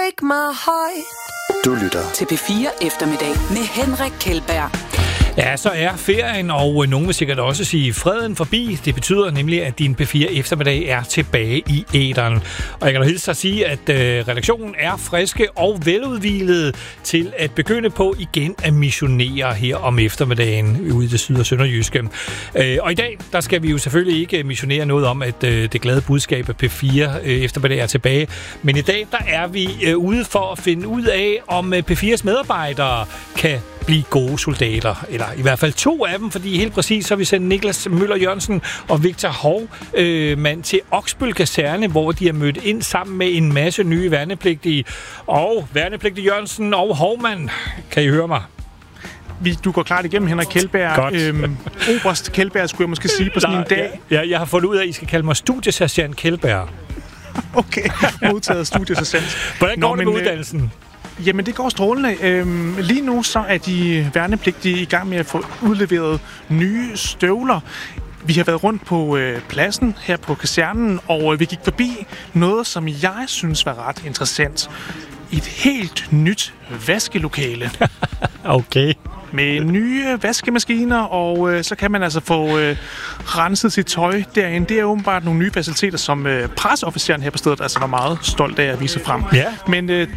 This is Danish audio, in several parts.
break my heart. Du lytter til P4 Eftermiddag med Henrik Kjeldberg. Ja, så er ferien, og nogen vil sikkert også sige freden forbi. Det betyder nemlig, at din P4 Eftermiddag er tilbage i æteren. Og jeg kan da hilse at sige, at redaktionen er friske og veludhvilede til at begynde på igen at missionere her om eftermiddagen ude i det syd- og sønderjyske. Og i dag, der skal vi jo selvfølgelig ikke missionere noget om, at det glade budskab af P4 Eftermiddag er tilbage. Men i dag, der er vi ude for at finde ud af, om P4's medarbejdere kan blive gode soldater, eller i hvert fald 2 af dem, fordi helt præcis så har vi sendt Niklas Møller Jørgensen og Victor Hovmand til Oksbøl Kaserne, hvor de har mødt ind sammen med en masse nye værnepligtige. Og værnepligtige Jørgensen og Hovmand, kan I høre mig? Du går klart igennem, Henrik Kjeldberg. Oberst Kjeldberg, skulle jeg måske sige, på sådan en dag. Ja, jeg har fundet ud af, at I skal kalde mig studiesergeant Kjeldberg. Okay, modtaget studiesergeant. Hvordan går det med uddannelsen? Jamen, det går strålende. Lige nu så er de værnepligtige i gang med at få udleveret nye støvler. Vi har været rundt på pladsen her på kasernen, og vi gik forbi noget, som jeg synes var ret interessant. Et helt nyt vaskelokale. Okay. Med nye vaskemaskiner, og så kan man altså få renset sit tøj derinde. Det er åbenbart nogle nye faciliteter, som presseofficeren her på stedet altså var meget stolt af at vise frem. Ja, men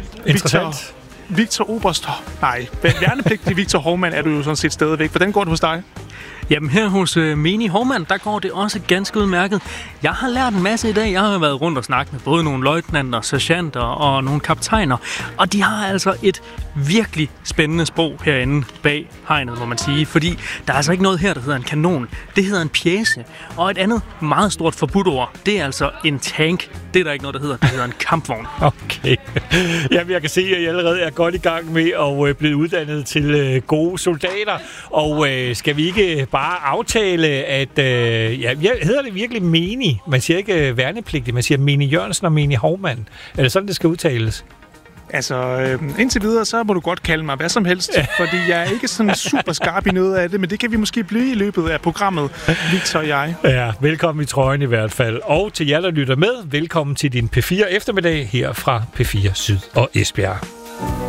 Victor Oberst, værnepligtig Victor Hovmand er du jo sådan set stadigvæk. Hvordan går det hos dig? Jamen her hos Menig Hovmand, der går det også ganske udmærket. Jeg har lært en masse i dag. Jeg har været rundt og snakket med både nogle løjtnanter, sergeanter og nogle kaptajner. Og de har altså et virkelig spændende sprog herinde bag hegnet, må man sige. Fordi der er altså ikke noget her, der hedder en kanon. Det hedder en pjæse. Og et andet meget stort forbudt ord, det er altså en tank. Det er der ikke noget, der hedder. Det hedder en kampvogn. Okay. Jamen, jeg kan se, at I allerede er godt i gang med at blive uddannet til gode soldater. Og skal vi ikke bare aftale, at hedder det virkelig Menig? Man siger ikke værnepligtig, man siger Menig Jørgensen og Menig Hovmand. Er det sådan, det skal udtales? Altså, indtil videre, så må du godt kalde mig hvad som helst, fordi jeg er ikke sådan super skarp i noget af det, men det kan vi måske blive i løbet af programmet, Victor og jeg. Ja, velkommen i trøjen i hvert fald. Og til jer, der lytter med, velkommen til din P4 Eftermiddag her fra P4 Syd og Esbjerg.